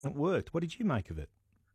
It worked. What did you make of it?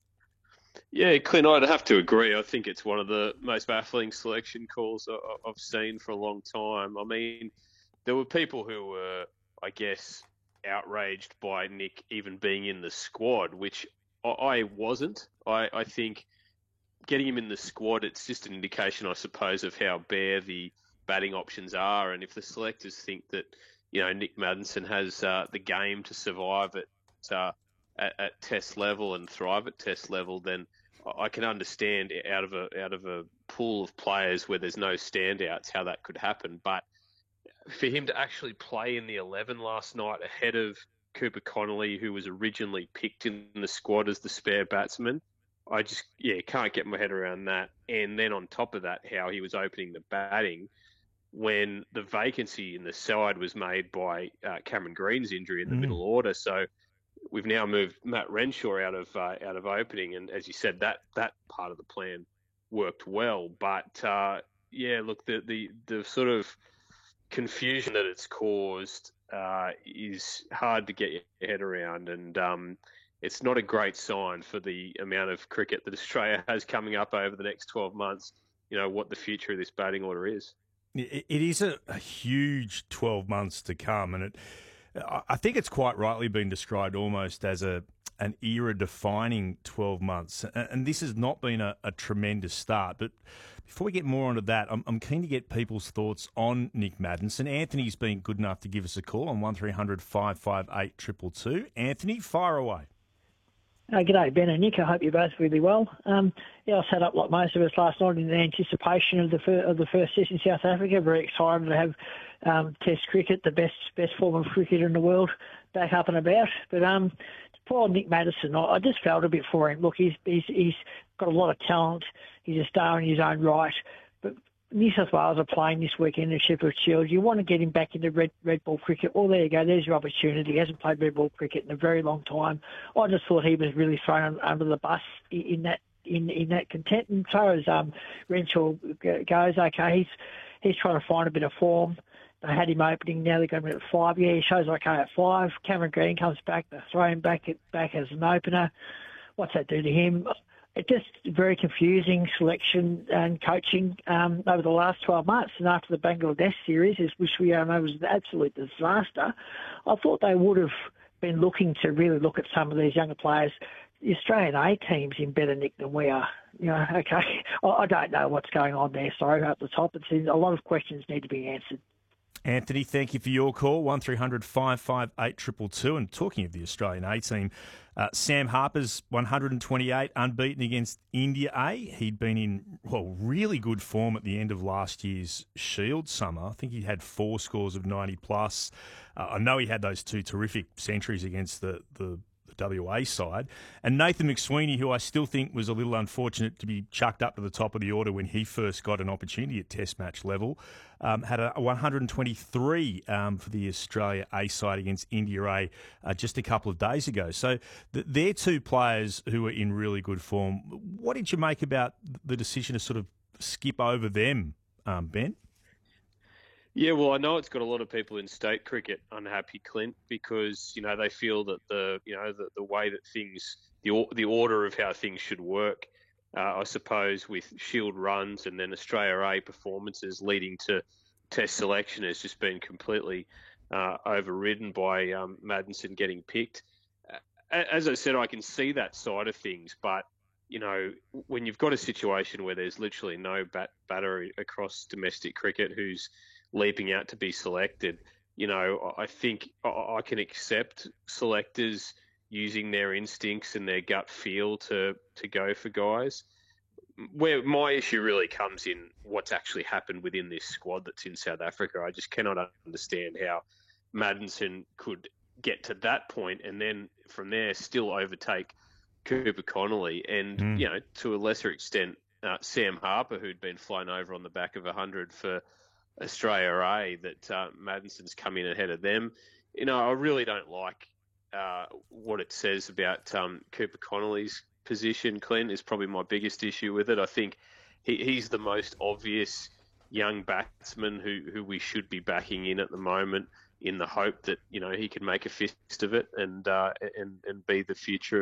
Yeah, Clint, I'd have to agree. I think it's one of the most baffling selection calls I've seen for a long time. I mean, there were people who were, I guess, outraged by Nick even being in the squad, which I wasn't. I think getting him in the squad, it's just an indication, I suppose, of how bare the batting options are. And if the selectors think that, Nick Maddinson has the game to survive uh, at Test level and thrive at Test level, then I can understand out of a pool of players where there's no standouts how that could happen. But for him to actually play in the 11 last night ahead of Cooper Connolly, who was originally picked in the squad as the spare batsman, I just, yeah, can't get my head around that. And then on top of that, how he was opening the batting when the vacancy in the side was made by Cameron Green's injury in the Mm. middle order. So we've now moved Matt Renshaw out of opening, and as you said, that part of the plan worked well. But yeah, look, the sort of confusion that it's caused is hard to get your head around, and it's not a great sign for the amount of cricket that Australia has coming up over the next 12 months. What the future of this batting order is. It is a huge 12 months to come, and I think it's quite rightly been described almost as an era-defining 12 months, and this has not been a tremendous start. But before we get more onto that, I'm keen to get people's thoughts on Nick Maddinson. Anthony's been good enough to give us a call on 1300 558 222. Anthony, fire away. G'day, Ben and Nick. I hope you're both really well. Yeah, I sat up like most of us last night in anticipation of the first test in South Africa. Very excited to have Test cricket, the best form of cricket in the world, back up and about. But poor Nick Maddison, I just felt a bit for him. Look, he's got a lot of talent. He's a star in his own right. But New South Wales are playing this weekend in the Shepherd's Shield. You want to get him back into red ball cricket. Well, there you go. There's your opportunity. He hasn't played red ball cricket in a very long time. I just thought he was really thrown under the bus in that content. And as far as Renshaw goes, okay, he's trying to find a bit of form. They had him opening. Now they're going to be at 5. Yeah, he shows okay at 5. Cameron Green comes back. They throw him back as an opener. What's that do to him? It's just very confusing selection and coaching over the last 12 months. And after the Bangladesh series, which we all know was an absolute disaster, I thought they would have been looking to really look at some of these younger players. The Australian A team's in better nick than we are. Okay, I don't know what's going on there. Sorry, at the top, a lot of questions need to be answered. Anthony, thank you for your call, 1300 558 222. And talking of the Australian A team, Sam Harper's 128 unbeaten against India A. He'd been in, really good form at the end of last year's Shield summer. I think he had 4 scores of 90 plus. I know he had those 2 terrific centuries against the WA side. And Nathan McSweeney, who I still think was a little unfortunate to be chucked up to the top of the order when he first got an opportunity at Test match level, had a 123 for the Australia A side against India A just a couple of days ago. So they're 2 players who are in really good form. What did you make about the decision to sort of skip over them, Ben? Yeah, well, I know it's got a lot of people in state cricket unhappy, Clint, because they feel that the way that things, the order of how things should work, I suppose, with Shield runs and then Australia A performances leading to Test selection has just been completely overridden by Maddinson getting picked. As I said, I can see that side of things, but when you've got a situation where there's literally no batter across domestic cricket who's leaping out to be selected, I think I can accept selectors using their instincts and their gut feel to go for guys. Where my issue really comes in what's actually happened within this squad that's in South Africa. I just cannot understand how Maddinson could get to that point and then from there still overtake Cooper Connolly and, Mm. to a lesser extent, Sam Harper, who'd been flown over on the back of 100 for Australia A, that Maddinson's come in ahead of them. I really don't like what it says about Cooper Connolly's position. Clint is probably my biggest issue with it. I think he's the most obvious young batsman who we should be backing in at the moment in the hope that he can make a fist of it and be the future